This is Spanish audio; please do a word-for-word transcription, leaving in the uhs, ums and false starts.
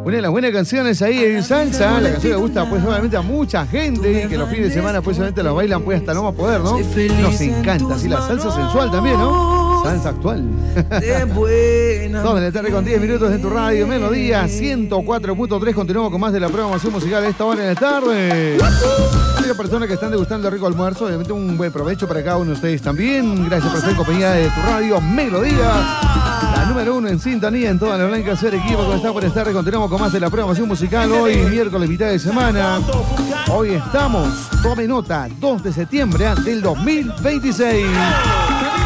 Una de las buenas canciones ahí en salsa, la canción que gusta pues obviamente a mucha gente y que los fines de semana pues obviamente los bailan pues hasta no más poder, ¿no? Nos encanta, así la salsa sensual también, ¿no? Salsa actual. Dos de la tarde con diez minutos en tu radio, Melodía ciento cuatro punto tres. Continuamos con más de la programación musical a esta hora en la tarde. Hay personas que están degustando el rico almuerzo, obviamente un buen provecho para cada uno de ustedes también. Gracias por estar en compañía de tu radio, Melodía, la número uno en sintonía en toda la blanca ser equipo que está por estar. Continuamos con más de la programación musical hoy, miércoles, mitad de semana. Hoy estamos, tome nota, dos de septiembre del dos mil veintiséis.